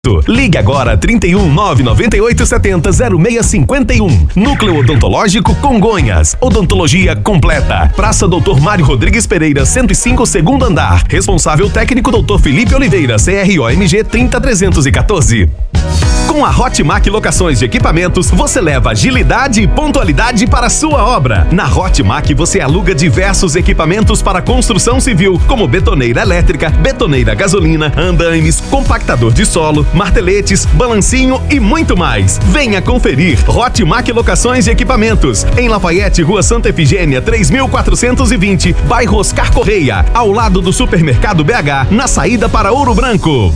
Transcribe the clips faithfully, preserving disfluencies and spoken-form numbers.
Ligue agora trinta e um, nove nove oito sete zero, zero seis cinco um. Núcleo Odontológico Congonhas. Odontologia completa. Praça doutor Mário Rodrigues Pereira, cento e cinco, segundo andar. Responsável técnico doutor Felipe Oliveira, C R O M G trinta trezentos e quatorze. Com a Hotmac Locações de Equipamentos, você leva agilidade e pontualidade para a sua obra. Na Hotmac você aluga diversos equipamentos para construção civil, como betoneira elétrica, betoneira gasolina, andaimes, compactador de solo, marteletes, balancinho e muito mais. Venha conferir Hotmac Locações de Equipamentos, em Lafayette, Rua Santa Efigênia, três mil quatrocentos e vinte, bairro Oscar Correia, ao lado do Supermercado B H, na saída para Ouro Branco.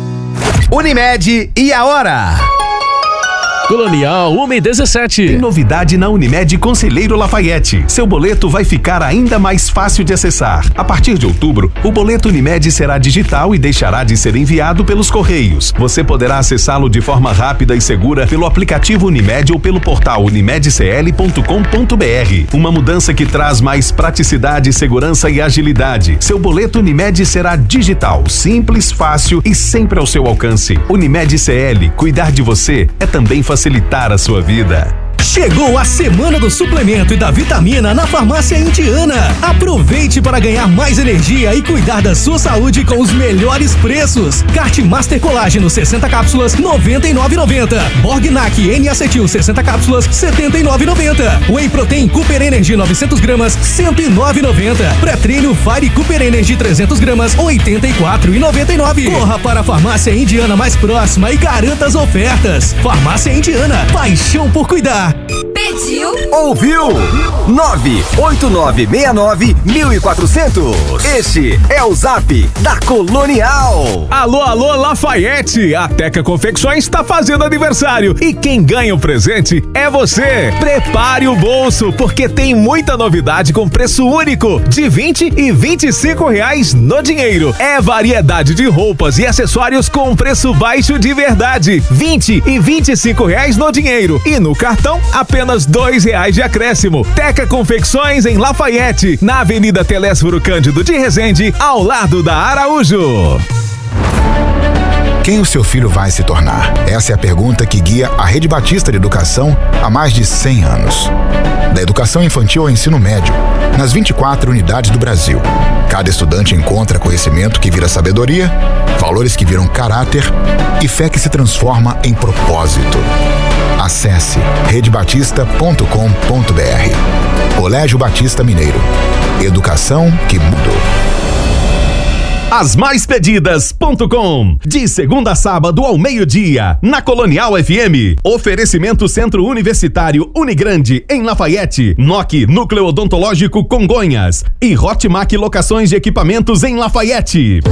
Unimed e a hora? Colonial, uma e dezessete. Tem novidade na Unimed Conselheiro Lafayette. Seu boleto vai ficar ainda mais fácil de acessar. A partir de outubro, o boleto Unimed será digital e deixará de ser enviado pelos correios. Você poderá acessá-lo de forma rápida e segura pelo aplicativo Unimed ou pelo portal unimed c l ponto com ponto b r. Uma mudança que traz mais praticidade, segurança e agilidade. Seu boleto Unimed será digital, simples, fácil e sempre ao seu alcance. Unimed C L, cuidar de você é também facilitar facilitar a sua vida. Chegou a Semana do Suplemento e da Vitamina na Farmácia Indiana. Aproveite para ganhar mais energia e cuidar da sua saúde com os melhores preços. Cart Master Colágeno sessenta cápsulas, noventa e nove reais e noventa centavos. Borgnac N-acetil sessenta cápsulas, setenta e nove reais e noventa centavos. Whey Protein Cooper Energy novecentos gramas, cento e nove reais e noventa centavos. Pré-treino Fire Cooper Energy trezentos gramas, oitenta e quatro reais e noventa e nove centavos. Corra para a Farmácia Indiana mais próxima e garanta as ofertas. Farmácia Indiana, paixão por cuidar. Pediu? Ouviu? nove oito nove seis nove mil e quatrocentos. Este é o Zap da Colonial. Alô, alô, Lafayette. A Teca Confecções está fazendo aniversário e quem ganha o presente é você. Prepare o bolso, porque tem muita novidade com preço único de vinte e vinte e cinco reais no dinheiro. É variedade de roupas e acessórios com preço baixo de verdade. vinte e vinte e cinco reais no dinheiro e no cartão apenas dois reais de acréscimo. Teca Confecções em Lafayette, na Avenida Telésforo Cândido de Resende, ao lado da Araújo. Quem o seu filho vai se tornar? Essa é a pergunta que guia a Rede Batista de Educação há mais de cem anos. Da educação infantil ao ensino médio, nas vinte e quatro unidades do Brasil. Cada estudante encontra conhecimento que vira sabedoria, valores que viram caráter e fé que se transforma em propósito. Acesse rede batista ponto com ponto b r. Colégio Batista Mineiro. Educação que muda. As mais pedidas ponto com. De segunda a sábado ao meio-dia, na Colonial F M. Oferecimento Centro Universitário Unigrande, em Lafayette. N O C, Núcleo Odontológico Congonhas. E Hotmac Locações de Equipamentos em Lafayette.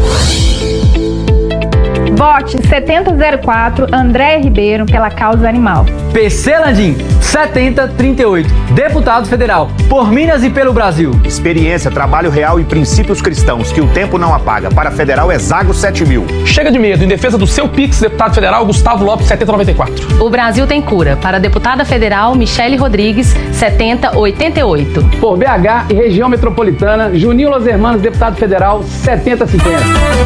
Vote setenta zero quatro André Ribeiro pela causa animal. P C Landim, setenta trinta e oito, deputado federal, por Minas e pelo Brasil. Experiência, trabalho real e princípios cristãos, que o tempo não apaga. Para federal é Zago sete mil. Chega de medo, em defesa do seu Pix, deputado federal Gustavo Lopes, setenta noventa e quatro. O Brasil tem cura. Para deputada federal Michele Rodrigues, setenta oitenta e oito. Por B H e região metropolitana, Juninho Los Hermanos, deputado federal, setenta cinquenta.